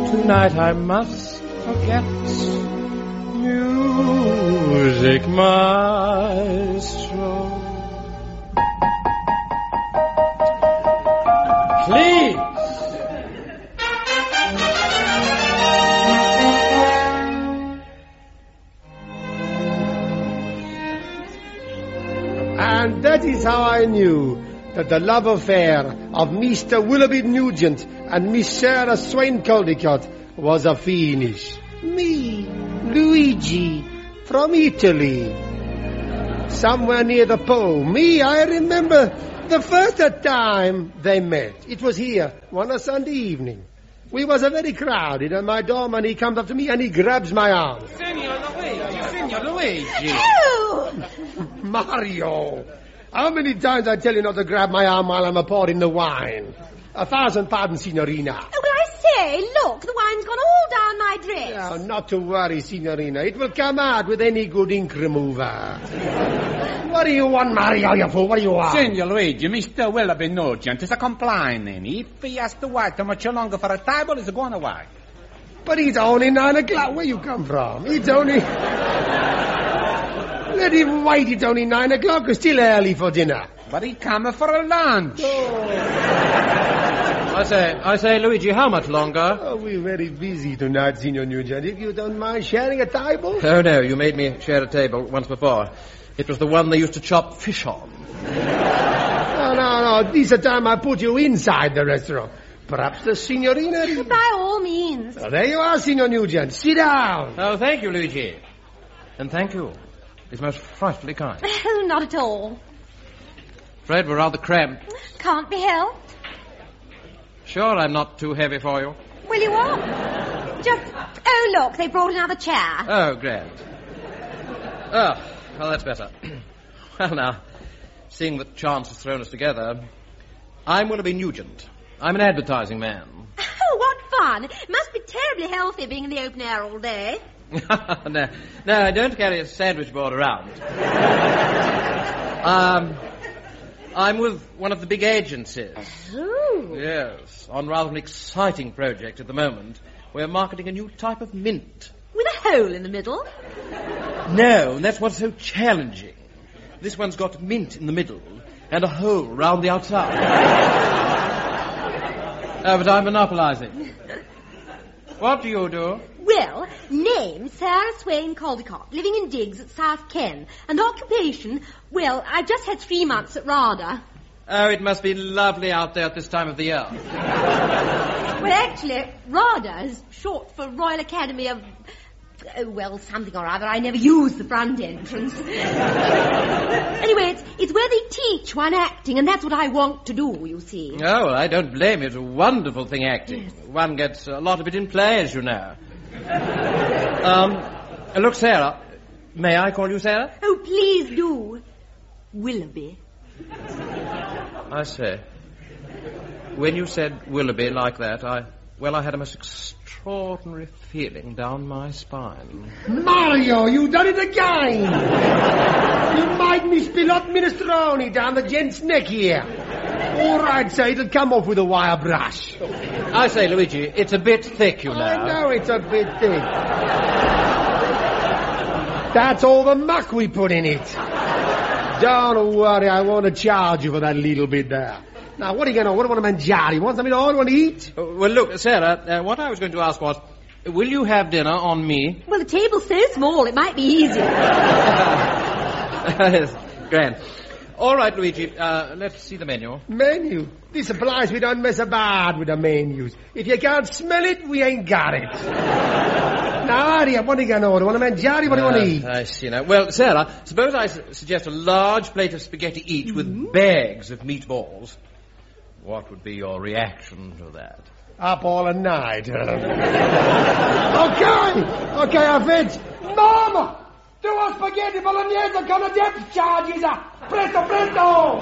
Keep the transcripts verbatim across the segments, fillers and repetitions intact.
Tonight I must forget music, maestro. Please. And that is how I knew that the love affair of Mister Willoughby Nugent and Miss Sarah Swain Caldecott was a finish. Me, Luigi, from Italy. Somewhere near the Po. Me, I remember the first time they met. It was here, one a Sunday evening. We was a very crowded, and my doorman, he comes up to me and he grabs my arm. Signor Luigi, Signor Luigi. Oh! Mario! How many times I tell you not to grab my arm while I'm pouring the wine? A thousand pardons, signorina. Oh, well, I say, look, the wine's gone all down my dress. Oh, not to worry, signorina. It will come out with any good ink remover. What do you want, Mario, you fool? What do you want? Signor Luigi, Mister Willoughby Nugent is a complaining. If he has to wait too much longer for a table, he's going away. But it's only nine o'clock. Where you come from? It's only... Let him wait. It's only nine o'clock. It's still early for dinner. But he come for a lunch. Oh. I say, I say, Luigi, how much longer? Oh, we're very busy tonight, Signor Nugent. If you don't mind sharing a table. Oh, no, you made me share a table once before. It was the one they used to chop fish on. No, no, no. This time I put you inside the restaurant. Perhaps the signorina... By all means. Oh, there you are, Signor Nugent. Sit down. Oh, thank you, Luigi. And thank you. It's most frightfully kind. Oh, not at all. Fred, we're rather cramped. Can't be helped. Sure I'm not too heavy for you? Well, you are. Just... Oh, look, they brought another chair. Oh, grand. Oh, well, that's better. Well, now, seeing that chance has thrown us together, I'm Willoughby Nugent. I'm an advertising man. Oh, what fun. It must be terribly healthy being in the open air all day. no, no, I don't carry a sandwich board around. um, I'm with one of the big agencies. Oh. Yes, on rather an exciting project at the moment. We're marketing a new type of mint. With a hole in the middle? No, and that's what's so challenging. This one's got mint in the middle and a hole round the outside. Oh, but I'm monopolizing. What do you do? Well, name, Sarah Swain Caldecott, living in Diggs at South Ken. And occupation, well, I've just had three months at RADA. Oh, it must be lovely out there at this time of the year. Well, actually, RADA is short for Royal Academy of... Oh, well, something or other. I never used the front entrance. Anyway, it's, it's where they teach one acting, and that's what I want to do, you see. Oh, I don't blame you. It's a wonderful thing, acting. Yes. One gets a lot of it in plays, you know. um, look, Sarah. May I call you Sarah? Oh, please do. Willoughby. I say. When you said Willoughby like that, I... Well, I had a most extraordinary feeling down my spine. Mario, you done it again! You made me spill hot minestrone down the gent's neck here. All right, sir, it'll come off with a wire brush. I say, Luigi, it's a bit thick, you know. I know it's a bit thick. That's all the muck we put in it. Don't worry, I won't charge you for that little bit there. Now, what are you going to... What do you want to mangiare? You want something to order? Want to eat? Uh, well, look, Sarah, uh, what I was going to ask was, will you have dinner on me? Well, the table's so small, it might be easier. Yes, grand. All right, Luigi, uh, let's see the menu. Menu? This applies. We don't mess about with the menus. If you can't smell it, we ain't got it. Now, hurry up. What are you going to order? Want to mangiare? What do you want to eat? I see now. Well, Sarah, suppose I su- suggest a large plate of spaghetti each with mm-hmm. bags of meatballs. What would be your reaction to that? Up all night. Okay. Okay, I've it. Mama! Two spaghetti bolognese con a depth charges. Presto, presto!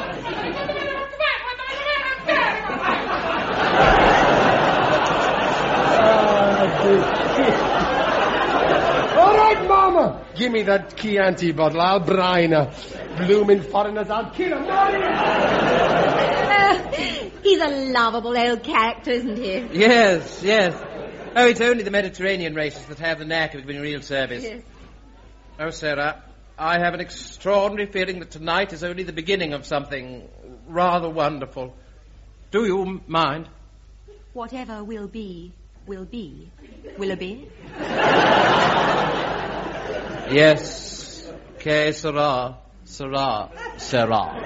All right, Mama. Give me that Chianti bottle. I'll brine her. Blooming foreigners. I'll kill them. Uh, he's a lovable old character, isn't he? Yes, yes. Oh, it's only the Mediterranean races that have the knack of giving real service. Yes. Oh, Sarah, I have an extraordinary feeling that tonight is only the beginning of something rather wonderful. Do you mind? Whatever will be, will be. Willoughby? Yes. Que sera, sera, sera.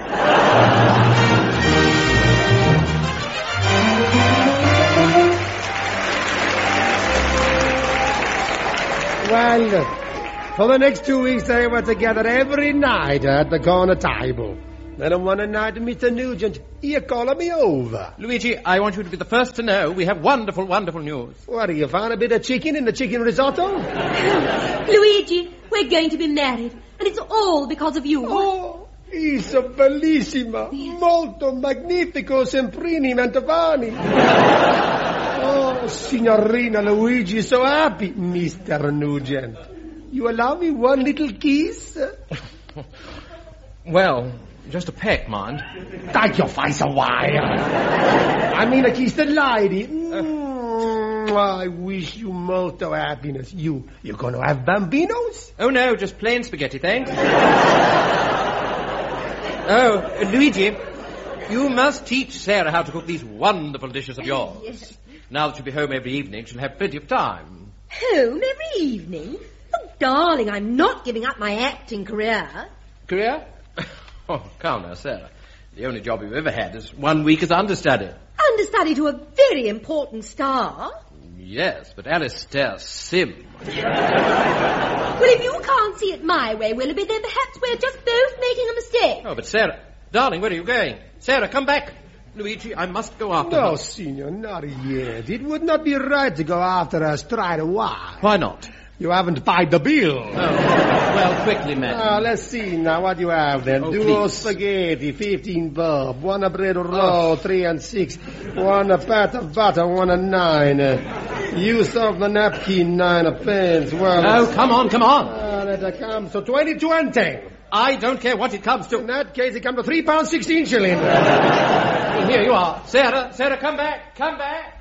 Well, for the next two weeks they were together every night at the corner table. Then one night, Mister Nugent, he called me over. Luigi, I want you to be the first to know we have wonderful, wonderful news. What, do you find a bit of chicken in the chicken risotto? Luigi, we're going to be married, and it's all because of you. Oh, isso bellissima, molto magnifico, semprini, mantovani. Oh, signorina Luigi, so happy, Mister Nugent. You allow me one little kiss? Well, just a peck, mind. Take your face away. I mean a kiss the lady. Mm, I wish you molto happiness. You, you gonna have bambinos? Oh, no, just plain spaghetti, thanks. Oh, uh, Luigi, you must teach Sarah how to cook these wonderful dishes of yours. Yes. Now that she'll be home every evening, she'll have plenty of time. Home every evening? Oh, darling, I'm not giving up my acting career. Career? Oh, calm now, Sarah. The only job you've ever had is one week as understudy. Understudy to a very important star. Yes, but Alistair Sim. Well, if you can't see it my way, Willoughby, then perhaps we're just both making a mistake. Oh, but Sarah, darling, where are you going? Sarah, come back. Luigi, I must go after her. No, signor, not yet. It would not be right to go after her straight away. Why not? You haven't paid the bill. Oh, well, quickly, madam. Ah, let's see now what you have then. Oh, Duo please. spaghetti, fifteen bob. One a bread roll, three and six. One a pat of butter, one and nine. Uh, use of the napkin, nine a pence. Well, Oh, come on, come on. Ah, let it come. So twenty-two and ten. I don't care what it comes to. In that case, it comes to three pounds sixteen shillings. Well, here you are. Sarah, Sarah, come back, come back.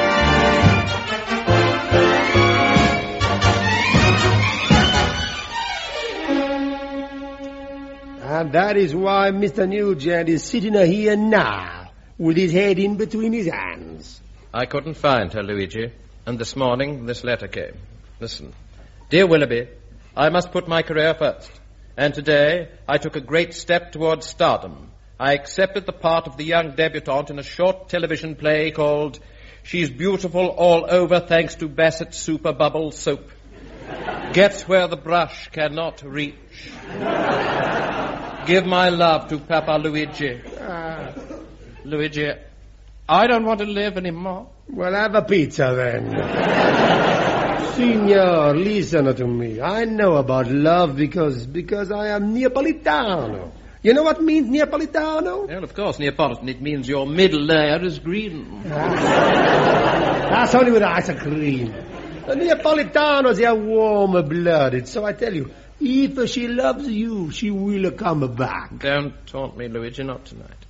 And that is why Mister Nugent is sitting here now, with his head in between his hands. I couldn't find her, Luigi. And this morning, this letter came. Listen. Dear Willoughby, I must put my career first. And today, I took a great step towards stardom. I accepted the part of the young debutante in a short television play called She's Beautiful All Over Thanks to Bassett Super Bubble Soap. Gets where the brush cannot reach. Give my love to Papa Luigi. Ah, Luigi, I don't want to live anymore. well, have a pizza then. Signor, listen to me. I know about love because because I am Neapolitano. You know what means Neapolitano? Well, of course, Neapolitan. It means your middle layer is green. That's only with ice cream. The Neapolitanos are warm-blooded, so I tell you, if she loves you, she will come back. Don't taunt me, Luigi, not tonight.